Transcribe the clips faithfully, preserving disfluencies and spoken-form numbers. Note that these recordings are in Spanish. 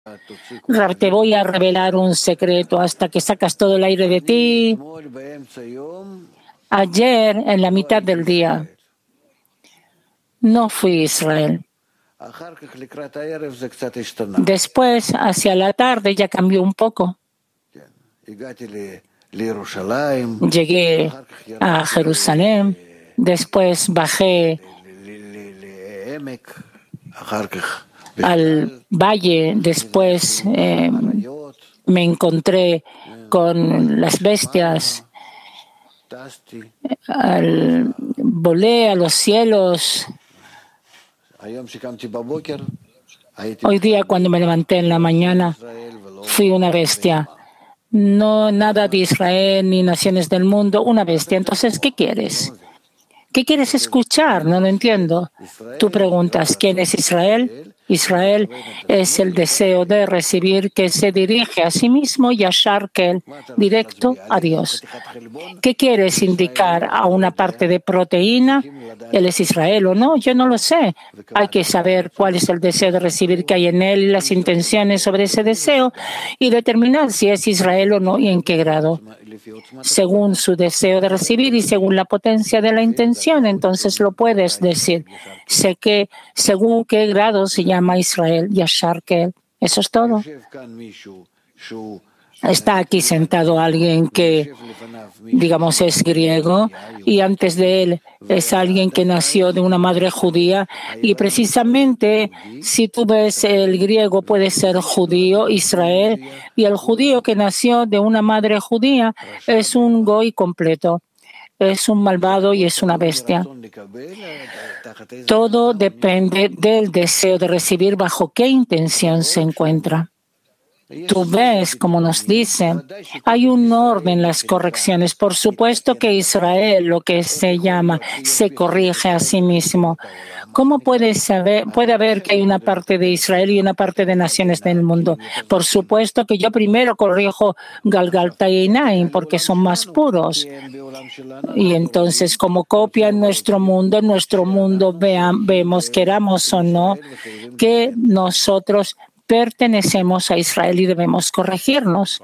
Rab, te voy a revelar un secreto hasta que sacas todo el aire de ti. Ayer, en la mitad del día, no fui a Israel. Después, hacia la tarde, ya cambió un poco. Llegué a Jerusalén, después bajé al valle, después eh, me encontré con las bestias, al, volé a los cielos. Hoy día, cuando me levanté en la mañana, fui una bestia. No nada de Israel ni naciones del mundo, una bestia. Entonces, ¿qué quieres? ¿Qué quieres escuchar? No lo entiendo. Tú preguntas, ¿quién es Israel? Israel es el deseo de recibir que se dirige a sí mismo, Yashar Kel, directo a Dios. ¿Qué quieres indicar a una parte de proteína? ¿Él es Israel o no? Yo no lo sé. Hay que saber cuál es el deseo de recibir que hay en él y las intenciones sobre ese deseo y determinar si es Israel o no y en qué grado. Según su deseo de recibir y según la potencia de la intención, entonces lo puedes decir. Sé que según qué grado se llama Israel, Yashar Kel. Eso es todo. Está aquí sentado alguien que, digamos, es griego y antes de él es alguien que nació de una madre judía y precisamente si tú ves el griego puede ser judío, Israel, y el judío que nació de una madre judía es un goy completo. Es un malvado y es una bestia. Todo depende del deseo de recibir bajo qué intención se encuentra. Tú ves, como nos dice, hay un orden en las correcciones. Por supuesto que Israel, lo que se llama, se corrige a sí mismo. ¿Cómo puede saber, puede haber que hay una parte de Israel y una parte de naciones del mundo? Por supuesto que yo primero corrijo Galgalta y Einaim porque son más puros. Y entonces, como copia en nuestro mundo, en nuestro mundo vean, vemos, queramos o no, que nosotros pertenecemos a Israel y debemos corregirnos.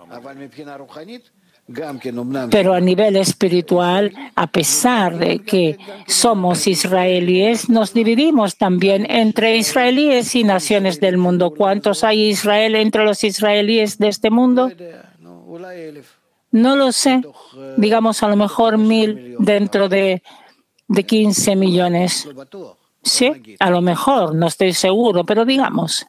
Pero a nivel espiritual, a pesar de que somos israelíes, nos dividimos también entre israelíes y naciones del mundo. ¿Cuántos hay Israel entre los israelíes de este mundo? No lo sé. Digamos a lo mejor mil dentro de, de quince millones. Sí, a lo mejor, no estoy seguro, pero digamos.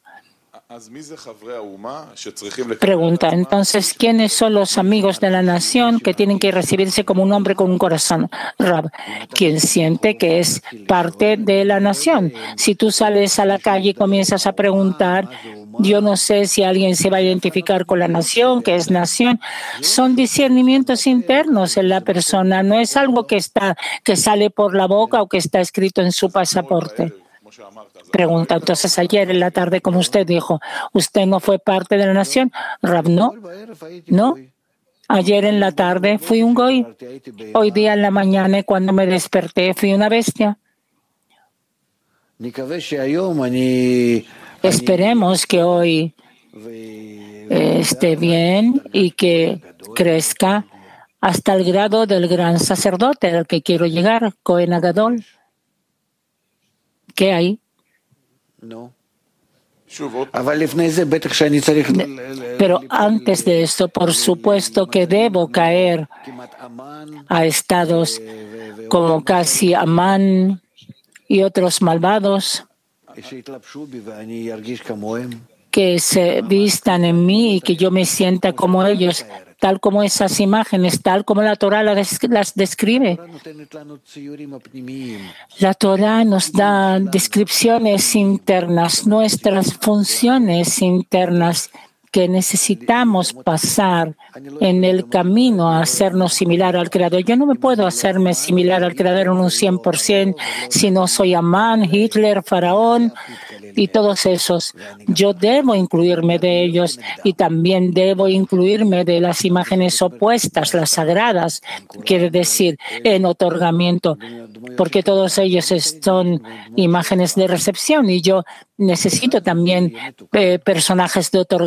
Pregunta, entonces, ¿quiénes son los amigos de la nación que tienen que recibirse como un hombre con un corazón? Rab, quien siente que es parte de la nación. Si tú sales a la calle y comienzas a preguntar, yo no sé si alguien se va a identificar con la nación, que es nación. Son discernimientos internos en la persona, no es algo que está, que sale por la boca o que está escrito en su pasaporte. Pregunta, entonces ayer en la tarde, como usted dijo, ¿usted no fue parte de la nación? Rab, no, no. Ayer en la tarde fui un goy. Hoy día en la mañana, cuando me desperté, fui una bestia. Esperemos que hoy esté bien y que crezca hasta el grado del gran sacerdote al que quiero llegar, Cohen Agadol. ¿Qué hay? No. Pero antes de esto, por supuesto que debo caer a estados como casi Amán y otros malvados que se vistan en mí y que yo me sienta como ellos, tal como esas imágenes, tal como la Torah las describe. La Torah nos da descripciones internas, nuestras funciones internas que necesitamos pasar en el camino a hacernos similar al Creador. Yo no me puedo hacerme similar al Creador en un cien por ciento si no soy Amán, Hitler, Faraón y todos esos. Yo debo incluirme de ellos y también debo incluirme de las imágenes opuestas, las sagradas, quiere decir, en otorgamiento, porque todos ellos son imágenes de recepción y yo necesito también eh, personajes de otorgamiento.